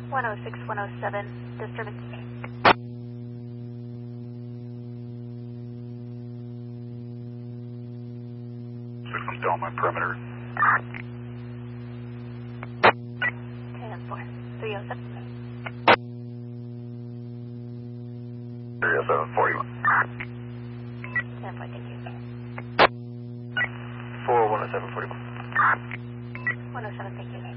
106, 107, disturbance. I'm still on my perimeter. 10-4, 307. 307, 41. 10-4, thank you. 4, 107, 41. 107, thank you.